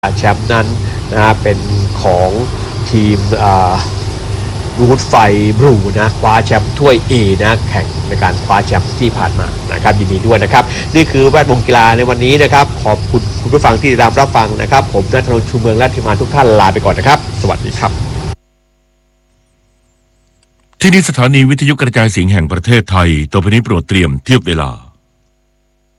แชมป์นั้นนะเป็นของทีมรูทไฟบลูนะคว้าแชมป์ถ้วย A นะแข่งในการคว้าแชมป์ที่ผ่านมานะครับยินดีด้วยนะครับนี่คือแวดวงกีฬาในวันนี้นะครับขอบคุณคุณผู้ฟังที่ติดตามรับฟังนะครับผมณัฐนนท์ชูเมืองและทีมงานทุกท่านลาไปก่อนนะครับสวัสดีครับที่นี่สถานีวิทยุกระจายเสียงแห่งประเทศไทยต่อไปนี้โปรดเตรียมเทียบเวลา